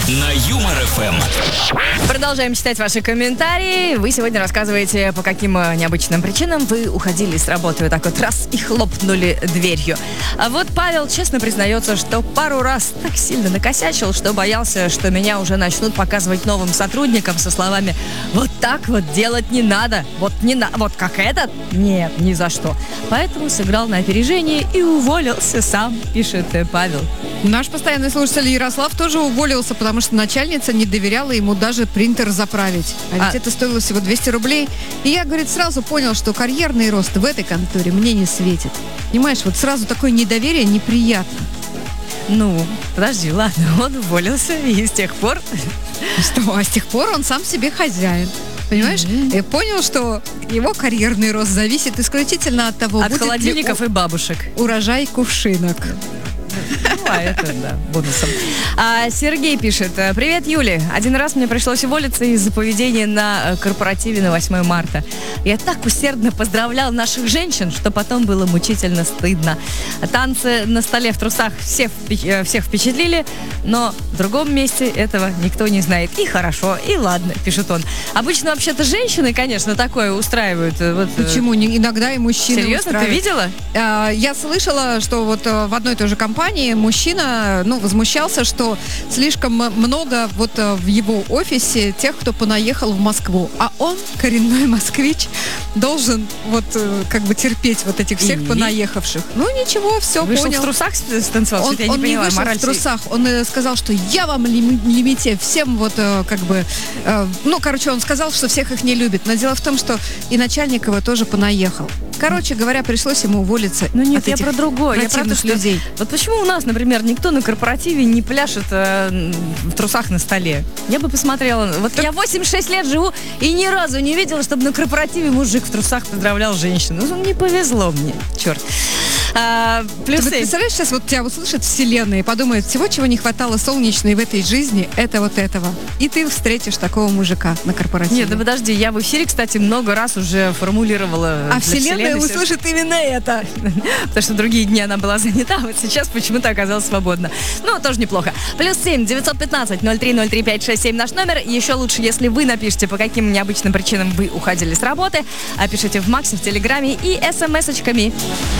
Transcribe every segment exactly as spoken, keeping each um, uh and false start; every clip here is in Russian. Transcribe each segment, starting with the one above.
на Юмор эф эм. Продолжаем читать ваши комментарии. Вы сегодня рассказываете, по каким необычным причинам вы уходили с работы вот так вот раз и хлопнули дверью. А вот Павел честно признается, что пару раз так сильно накосячил, что боялся, что меня уже начнут показывать новым сотрудникам со словами: вот так вот делать не надо, вот не на... вот как этот? Нет, ни за что. Поэтому сыграл на опережение и уволился сам, пишет Павел. Наш постоянный слушатель Ярослав тоже уволился, потому что начальница не доверяла ему даже принтер заправить. А ведь А. это стоило всего двести рублей. И я, говорит, сразу понял, что карьерный рост в этой конторе мне не светит. Понимаешь, вот сразу такое недоверие неприятно. Ну, подожди, ладно, он уволился, и с тех пор... Что? А с тех пор он сам себе хозяин. Понимаешь? И понял, что его карьерный рост зависит исключительно от того, От будет ли холодильников и бабушек. у- урожай кувшинок. Ну, а это, да, бонусом. А, Сергей пишет: привет, Юля. Один раз мне пришлось уволиться из-за поведения на э, корпоративе на восьмое марта. Я так усердно поздравлял наших женщин, что потом было мучительно стыдно. Танцы на столе в трусах всех, впе- э, всех впечатлили, но в другом месте этого никто не знает. И хорошо, и ладно, пишет он. Обычно вообще-то женщины, конечно, такое устраивают. э, Вот, э, Почему? Не- Иногда и мужчины Серьезно, ты устраивают. видела? А, Я слышала, что вот э, в одной и той же компании мужчина, ну, возмущался, что слишком м- много вот э, в его офисе тех, кто понаехал в Москву. А он, коренной москвич, должен вот э, как бы терпеть вот этих всех И? понаехавших. Ну, ничего, все, Вышел понял. в трусах с- станцевал? Он, Что-то я он не не поняла. вышел Мораль в трусах, он э, сказал, что я вам лими- лимите всем вот э, как бы, э, ну, короче, он сказал, что всех их не любит. Но дело в том, что и начальник его тоже понаехал. Короче говоря, пришлось ему уволиться. Ну нет, от я этих про другое. Я про то, противных что... людей. Вот почему у нас, например, никто на корпоративе не пляшет э, в трусах на столе? Я бы посмотрела. Вот я восемьдесят шесть лет живу и ни разу не видела, чтобы на корпоративе мужик в трусах поздравлял женщину. Ну, не повезло мне, черт. А, плюс Ты вот семь. представляешь, сейчас вот тебя услышит вселенная и подумает, всего, чего не хватало солнечной в этой жизни, это вот этого. И ты встретишь такого мужика на корпоративе. Нет, да подожди, я в эфире, кстати, много раз уже формулировала. А для вселенная всё, услышит именно это. потому что другие дни она была занята, вот сейчас почему-то оказалась свободна. Ну, тоже неплохо. Плюс семь, девятьсот пятнадцать, ноль три ноль три пять шесть семь наш номер. Еще лучше, если вы напишите, по каким необычным причинам вы уходили с работы. А пишите в Максе, в Телеграме и смс-очками.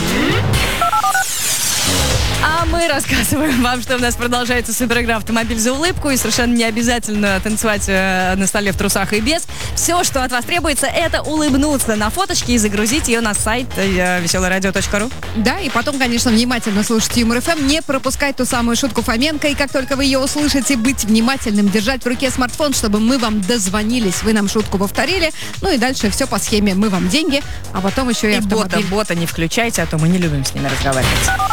А мы рассказываем вам, что у нас продолжается суперигра «Автомобиль за улыбку», и совершенно не обязательно танцевать э, на столе в трусах и без. Все, что от вас требуется, это улыбнуться на фоточке и загрузить ее на сайт э, веселое радио точка ру. Да, и потом, конечно, внимательно слушать Юмор эф эм, не пропускать ту самую шутку Фоменко, и как только вы ее услышите, быть внимательным, держать в руке смартфон, чтобы мы вам дозвонились, вы нам шутку повторили, ну и дальше все по схеме «мы вам деньги», а потом еще и, И бота, автомобиль. бота не включайте, а то мы не любим с ними разговаривать.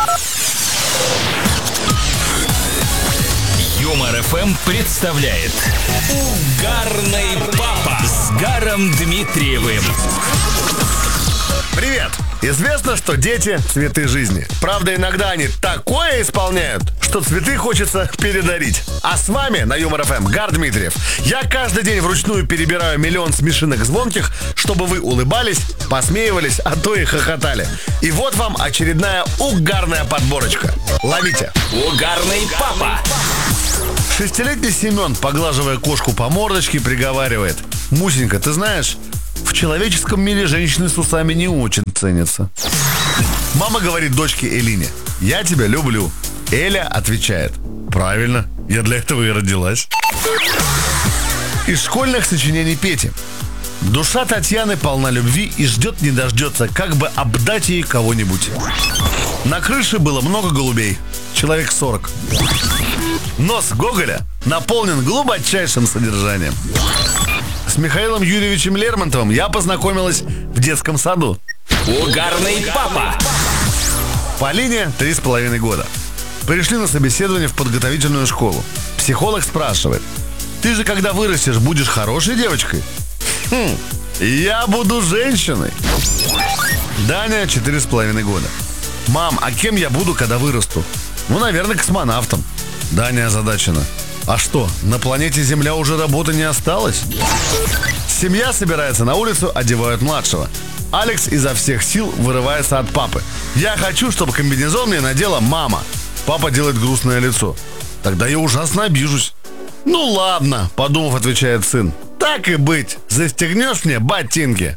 Юмор эф эм представляет Угарный папа с Гаром Дмитриевым. Привет! Известно, что дети – цветы жизни. Правда, иногда они такое исполняют, что цветы хочется передарить. А с вами на Юмор эф эм Гар Дмитриев. Я каждый день вручную перебираю миллион смешинок звонких, чтобы вы улыбались, посмеивались, а то и хохотали. И вот вам очередная угарная подборочка. Ловите! Угарный папа. Шестилетний Семен, поглаживая кошку по мордочке, приговаривает: «Мусенька, ты знаешь, в человеческом мире женщины с усами не очень ценятся». Мама говорит дочке Элине: «Я тебя люблю». Эля отвечает: «Правильно, я для этого и родилась». Из школьных сочинений Пети. Душа Татьяны полна любви и ждет не дождется, как бы обдать ей кого-нибудь. На крыше было много голубей, человек сорок. Нос Гоголя наполнен глубочайшим содержанием. С Михаилом Юрьевичем Лермонтовым я познакомилась в детском саду. Угарный папа. Полине три с половиной года. Пришли на собеседование в подготовительную школу. Психолог спрашивает: «Ты же, когда вырастешь, будешь хорошей девочкой?» «Хм, я буду женщиной». Даня четыре с половиной года. «Мам, а кем я буду, когда вырасту?» «Ну, наверное, космонавтом». Даня озадачена: «А что, на планете Земля уже работы не осталось?» Семья собирается на улицу, одевают младшего. Алекс изо всех сил вырывается от папы. «Я хочу, чтобы комбинезон мне надела мама». Папа делает грустное лицо. «Тогда я ужасно обижусь». Ну ладно, подумав, отвечает сын. Так и быть, застегнешь мне ботинки.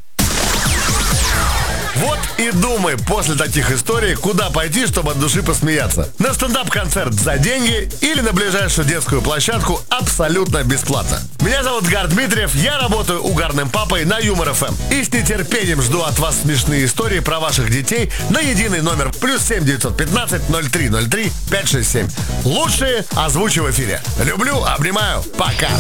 Вот и думай после таких историй, куда пойти, чтобы от души посмеяться. На стендап-концерт за деньги или на ближайшую детскую площадку абсолютно бесплатно. Меня зовут Гар Дмитриев, я работаю угарным папой на Юмор эф эм. И с нетерпением жду от вас смешные истории про ваших детей на единый номер плюс семь девятьсот пятнадцать ноль три ноль три пять шесть семь. Лучшие озвучу в эфире. Люблю, обнимаю, пока.